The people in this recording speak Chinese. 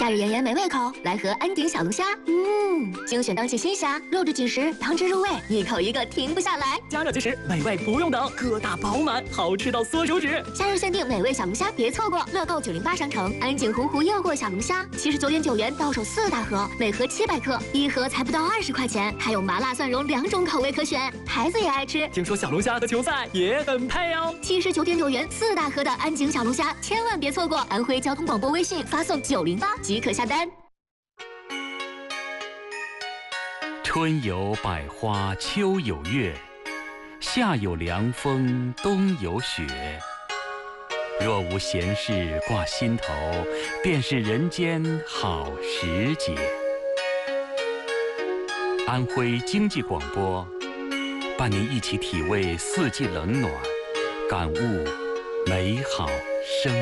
夏日炎炎没胃口，来盒安鼎小龙虾。精选当季新虾，肉质紧实，汤汁入味，一口一个停不下来。 加热即食，美味不用等，个大饱满，好吃到缩手指。 夏日限定美味小龙虾，别错过！乐购908商城，安鼎洪湖诱惑小龙虾，79.9元到手4大盒，每盒700克，一盒才不到20块钱，还有麻辣蒜蓉2种口味可选，孩子也爱吃。 听说小龙虾和球赛也很配哦。 79.9元4大盒的安鼎小龙虾，千万别错过！安徽交通广播微信发送908即可下单。 春有百花，秋有月，夏有凉风，冬有雪。若无闲事挂心头，便是人间好时节。安徽经济广播，伴您一起体味四季冷暖，感悟美好生